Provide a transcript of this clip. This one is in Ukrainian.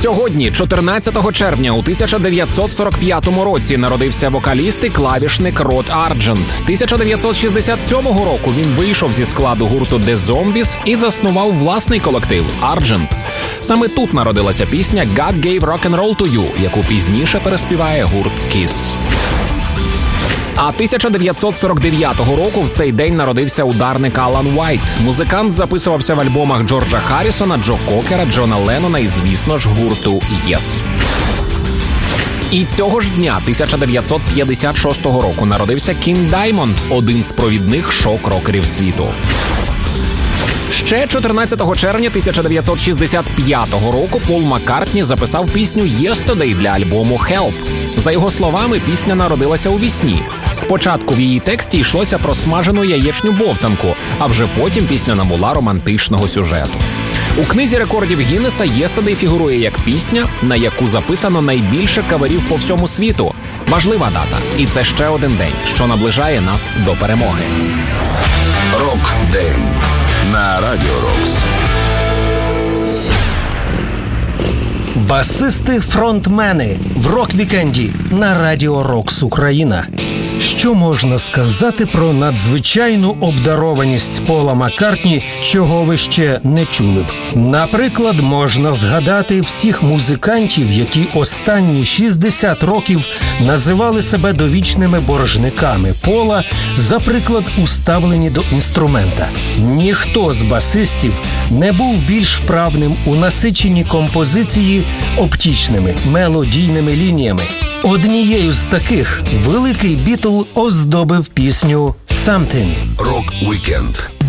Сьогодні, 14 червня у 1945 році, народився вокаліст і клавішник Род Арджент. 1967 року він вийшов зі складу гурту The Zombies і заснував власний колектив Argent. Саме тут народилася пісня «God Gave Rock and Roll to You», яку пізніше переспіває гурт Kiss. А 1949 року в цей день народився ударник Алан Уайт. Музикант записувався в альбомах Джорджа Харрісона, Джо Кокера, Джона Леннона і, звісно ж, гурту Yes. І цього ж дня, 1956 року, народився Кінг Даймонд, один з провідних шок-рокерів світу. Ще 14 червня 1965 року Пол Маккартні записав пісню «Yesterday» для альбому «Help». За його словами, пісня народилася у вісні. Спочатку в її тексті йшлося про смажену яєчню бовтанку, а вже потім пісня набула романтичного сюжету. У книзі рекордів Гіннеса «Yesterday» фігурує як пісня, на яку записано найбільше каверів по всьому світу. Важлива дата. І це ще один день, що наближає нас до перемоги. Рок-день на Радіо Рокс. Басисти-фронтмени в рок-вікенді на Радіо Рокс Україна. Що можна сказати про надзвичайну обдарованість Пола Маккартні, чого ви ще не чули б? Наприклад, можна згадати всіх музикантів, які останні 60 років називали себе довічними боржниками Пола, за приклад, у ставленні до інструмента. Ніхто з басистів не був більш вправним у насиченні композиції оптічними, мелодійними лініями. Однією з таких великий Бітл оздобив пісню «Something». Рок-вікенд